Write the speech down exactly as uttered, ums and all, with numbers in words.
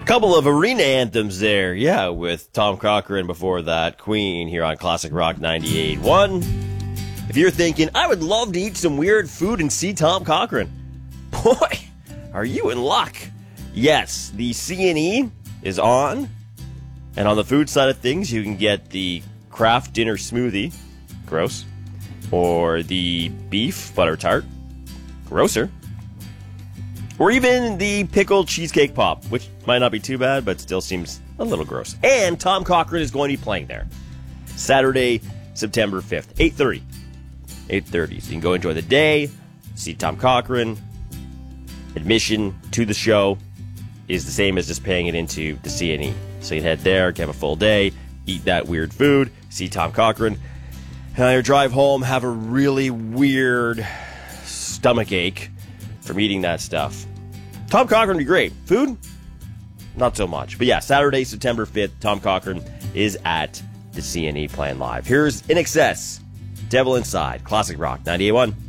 Couple of arena anthems there, yeah, with Tom Cochrane before that, Queen here on Classic Rock ninety-eight point one. If you're thinking, I would love to eat some weird food and see Tom Cochrane, boy, are you in luck. Yes, the C and E is on, and on the food side of things, you can get the Kraft Dinner Smoothie, gross, or the Beef Butter Tart, grosser, or even the Pickled Cheesecake Pop, which might not be too bad, but still seems a little gross. And Tom Cochrane is going to be playing there Saturday, September fifth, eight thirty. eight thirty. So you can go enjoy the day, see Tom Cochrane. Admission to the show is the same as just paying it into the C and E. So you can head there, have a full day, eat that weird food, see Tom Cochrane, and on your drive home, have a really weird stomach ache from eating that stuff. Tom Cochrane would be great. Food? Not so much. But yeah, Saturday, September fifth, Tom Cochrane is at the C and E playing live. Here's In Excess, Devil Inside, Classic Rock ninety-eight point one.